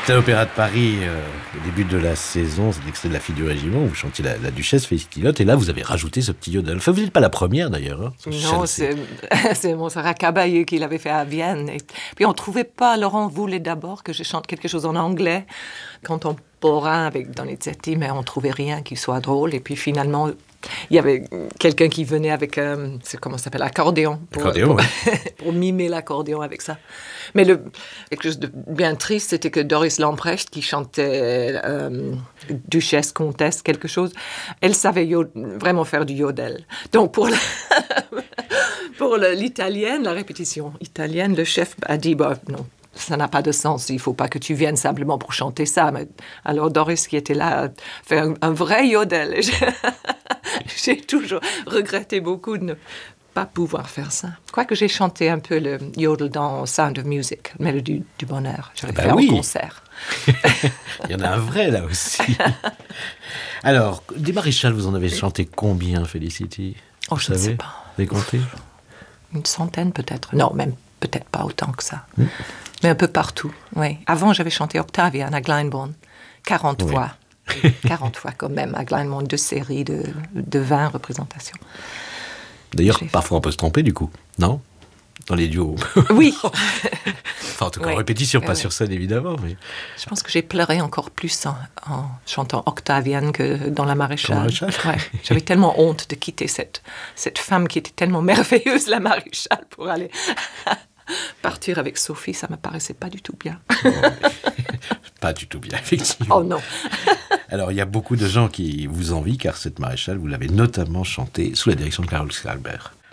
C'était à l'Opéra de Paris, au début de la saison, c'est l'extrait de La fille du régiment, où vous chantiez la Duchesse Félix-Pilote, et là vous avez rajouté ce petit yodel. Enfin, vous n'êtes pas la première d'ailleurs. Hein, non, c'est Montserrat Caballé qui l'avait fait à Vienne. Et puis on ne trouvait pas, Laurent voulait d'abord que je chante quelque chose en anglais, contemporain, dans les ZT, mais on ne trouvait rien qui soit drôle. Et puis finalement, il y avait quelqu'un qui venait avec, comment ça s'appelle, l'accordéon. Pour mimer l'accordéon avec ça. Mais quelque chose de bien triste, c'était que Doris Lamprecht, qui chantait Duchesse, Comtesse, quelque chose, elle savait vraiment faire du yodel. Donc pour l'italienne, la répétition italienne, le chef a dit, non, ça n'a pas de sens, il ne faut pas que tu viennes simplement pour chanter ça. Mais alors Doris, qui était là, fait un vrai yodel. J'ai toujours regretté beaucoup de ne pas pouvoir faire ça. Quoique j'ai chanté un peu le yodel dans Sound of Music, Mélodie du bonheur. J'avais fait en concert. Il y en a un vrai là aussi. Alors, des maréchals, vous en avez chanté combien, Félicity? Je ne sais pas. Vous avez compté? Une centaine peut-être. Non, même peut-être pas autant que ça. Mais un peu partout, oui. Avant, j'avais chanté Octavian à Glyndebourne, 40 fois. 40 fois quand même, à Glyndebourne, 2 séries de 20 représentations. D'ailleurs, parfois on peut se tromper du coup, non? Dans les duos. Oui. Enfin, en tout cas, en répétition, pas sur scène évidemment. Mais... Je pense que j'ai pleuré encore plus en chantant Octavian que dans La Maréchale. Ouais. J'avais tellement honte de quitter cette femme qui était tellement merveilleuse, la Maréchale, pour aller partir avec Sophie. Ça me paraissait pas du tout bien. Pas du tout bien, effectivement. Oh non. Alors, il y a beaucoup de gens qui vous envient, car cette Maréchale, vous l'avez notamment chantée sous la direction de Carole Skalber.